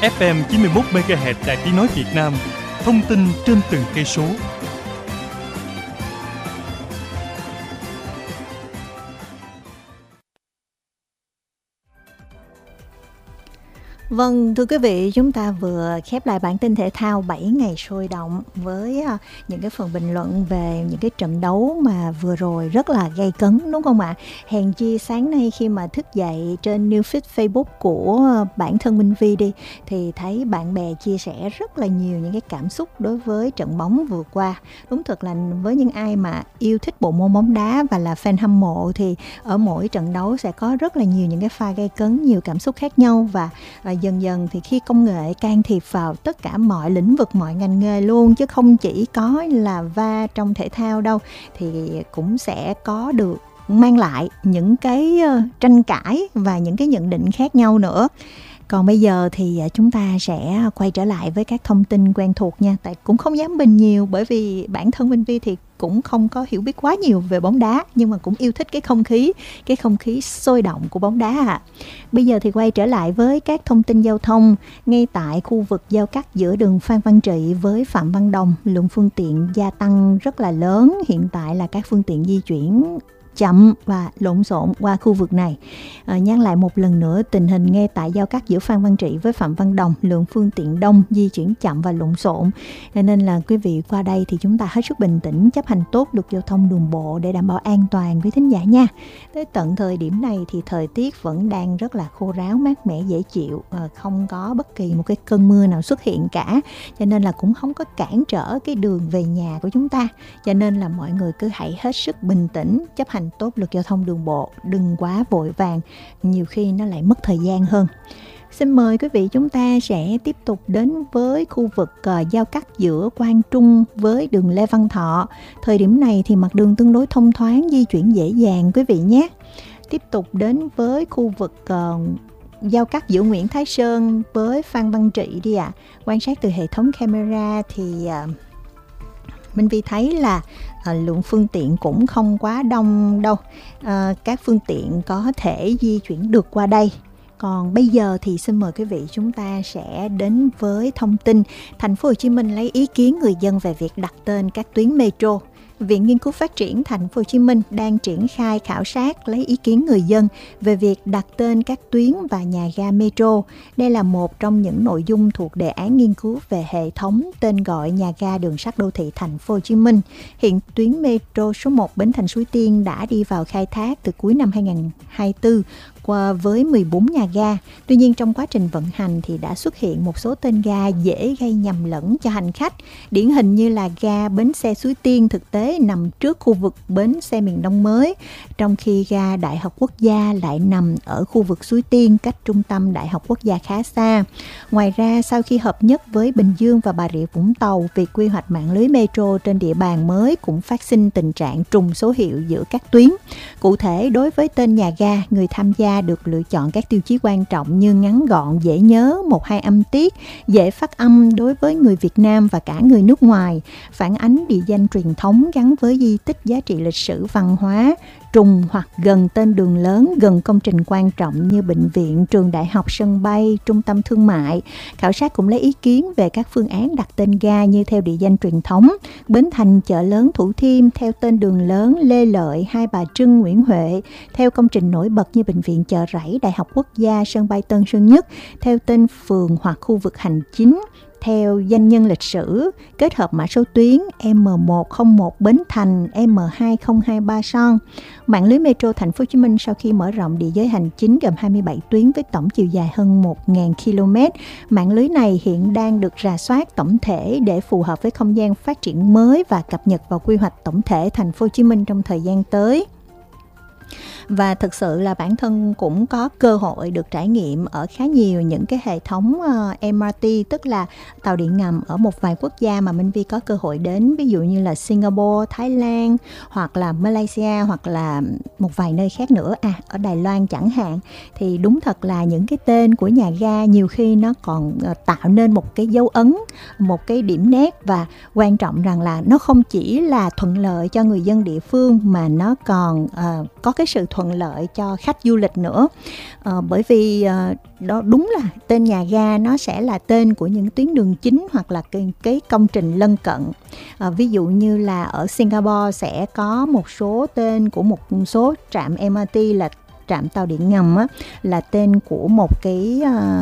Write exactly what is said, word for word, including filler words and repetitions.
ép em chín mươi mốt mê ga héc Đài Tiếng nói Việt Nam. Thông tin trên từng cây số. Vâng, thưa quý vị, chúng ta vừa khép lại bản tin thể thao bảy ngày sôi động với những cái phần bình luận về những cái trận đấu mà vừa rồi rất là gay cấn, đúng không ạ? Hèn chi sáng nay khi mà thức dậy trên new feed Facebook của bản thân Minh Vi đi, thì thấy bạn bè chia sẻ rất là nhiều những cái cảm xúc đối với trận bóng vừa qua. Đúng thật là với những ai mà yêu thích bộ môn bóng đá và là fan hâm mộ thì ở mỗi trận đấu sẽ có rất là nhiều những cái pha gay cấn, nhiều cảm xúc khác nhau. Và dần dần thì khi công nghệ can thiệp vào tất cả mọi lĩnh vực, mọi ngành nghề luôn, chứ không chỉ có là va trong thể thao đâu, thì cũng sẽ có được mang lại những cái tranh cãi và những cái nhận định khác nhau nữa. Còn bây giờ thì chúng ta sẽ quay trở lại với các thông tin quen thuộc nha. Tại cũng không dám bình nhiều, bởi vì bản thân Minh Vi thì cũng không có hiểu biết quá nhiều về bóng đá, nhưng mà cũng yêu thích cái không khí, cái không khí sôi động của bóng đá à. Bây giờ thì quay trở lại với các thông tin giao thông. Ngay tại khu vực giao cắt giữa đường Phan Văn Trị với Phạm Văn Đồng, lượng phương tiện gia tăng rất là lớn. Hiện tại là các phương tiện di chuyển chậm và lộn xộn qua khu vực này. À, nhắc lại một lần nữa tình hình ngay tại giao cắt giữa Phan Văn Trị với Phạm Văn Đồng, lượng phương tiện đông, di chuyển chậm và lộn xộn. Nên là quý vị qua đây thì chúng ta hết sức bình tĩnh, chấp hành tốt luật giao thông đường bộ để đảm bảo an toàn với thính giả nha. Tới tận thời điểm này thì thời tiết vẫn đang rất là khô ráo, mát mẻ, dễ chịu, à, không có bất kỳ một cái cơn mưa nào xuất hiện cả, cho nên là cũng không có cản trở cái đường về nhà của chúng ta. Cho nên là mọi người cứ hãy hết sức bình tĩnh, chấp hành tốt luật giao thông đường bộ, đừng quá vội vàng, nhiều khi nó lại mất thời gian hơn. Xin mời quý vị, chúng ta sẽ tiếp tục đến với khu vực uh, giao cắt giữa Quang Trung với đường Lê Văn Thọ. Thời điểm này thì mặt đường tương đối thông thoáng, di chuyển dễ dàng quý vị nhé. Tiếp tục đến với khu vực uh, giao cắt giữa Nguyễn Thái Sơn với Phan Văn Trị đi ạ. À. Quan sát từ hệ thống camera thì uh, Minh Vi thấy là à, lượng phương tiện cũng không quá đông đâu. À, các phương tiện có thể di chuyển được qua đây. Còn bây giờ thì xin mời quý vị, chúng ta sẽ đến với thông tin Thành phố Hồ Chí Minh lấy ý kiến người dân về việc đặt tên các tuyến metro. Viện Nghiên cứu Phát triển Thành phố Hồ Chí Minh đang triển khai khảo sát lấy ý kiến người dân về việc đặt tên các tuyến và nhà ga metro. Đây là một trong những nội dung thuộc đề án nghiên cứu về hệ thống tên gọi nhà ga đường sắt đô thị Thành phố Hồ Chí Minh. Hiện tuyến metro số một Bến Thành Suối Tiên đã đi vào khai thác từ cuối năm hai không hai tư qua với mười bốn nhà ga. Tuy nhiên trong quá trình vận hành thì đã xuất hiện một số tên ga dễ gây nhầm lẫn cho hành khách. Điển hình như là ga bến xe Suối Tiên thực tế nằm trước khu vực bến xe miền Đông mới, trong khi ga Đại học Quốc gia lại nằm ở khu vực Suối Tiên, cách trung tâm Đại học Quốc gia khá xa. Ngoài ra, sau khi hợp nhất với Bình Dương và Bà Rịa Vũng Tàu, việc quy hoạch mạng lưới metro trên địa bàn mới cũng phát sinh tình trạng trùng số hiệu giữa các tuyến. Cụ thể, đối với tên nhà ga, người tham gia được lựa chọn các tiêu chí quan trọng như ngắn gọn, dễ nhớ, một hai âm tiết, dễ phát âm đối với người Việt Nam và cả người nước ngoài, phản ánh địa danh truyền thống gắn với di tích giá trị lịch sử văn hóa, trùng hoặc gần tên đường lớn, gần công trình quan trọng như bệnh viện, trường đại học, sân bay, trung tâm thương mại. Khảo sát cũng lấy ý kiến về các phương án đặt tên ga như theo địa danh truyền thống: Bến Thành, chợ lớn Thủ Thiêm theo tên đường lớn Lê Lợi, Hai Bà Trưng, Nguyễn Huệ theo công trình nổi bật như bệnh viện Chợ Rẫy, Đại học Quốc gia, sân bay Tân Sơn Nhất theo tên phường hoặc khu vực hành chính, theo danh nhân lịch sử, kết hợp mã số tuyến M một không một Bến Thành, M hai không hai Ba Son. Mạng lưới metro Thành phố Hồ Chí Minh sau khi mở rộng địa giới hành chính gồm hai mươi bảy tuyến với tổng chiều dài hơn một nghìn ki lô mét. Mạng lưới này hiện đang được rà soát tổng thể để phù hợp với không gian phát triển mới và cập nhật vào quy hoạch tổng thể Thành phố Hồ Chí Minh trong thời gian tới. Và thực sự là bản thân cũng có cơ hội được trải nghiệm ở khá nhiều những cái hệ thống uh, em rờ tê, tức là tàu điện ngầm ở một vài quốc gia mà Minh Vi có cơ hội đến, ví dụ như là Singapore, Thái Lan, hoặc là Malaysia, hoặc là một vài nơi khác nữa, à ở Đài Loan chẳng hạn. Thì đúng thật là những cái tên của nhà ga nhiều khi nó còn uh, tạo nên một cái dấu ấn, một cái điểm nét, và quan trọng rằng là nó không chỉ là thuận lợi cho người dân địa phương mà nó còn uh, có cái cái sự thuận lợi cho khách du lịch nữa. À, bởi vì à, đó đúng là tên nhà ga nó sẽ là tên của những tuyến đường chính hoặc là cái, cái công trình lân cận. À, ví dụ như là ở Singapore sẽ có một số tên của một số trạm em rờ tê là trạm tàu điện ngầm á, là tên của một cái uh,